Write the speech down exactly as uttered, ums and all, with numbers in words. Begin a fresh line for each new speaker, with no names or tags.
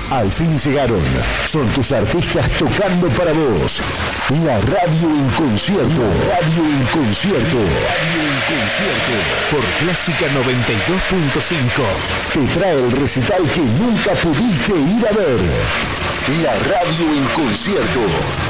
Al fin llegaron. Son tus artistas tocando para vos. La radio en concierto. La radio en concierto. Radio en concierto. Por Clásica noventa y dos punto cinco. Te trae el recital que nunca pudiste ir a ver. La radio en concierto.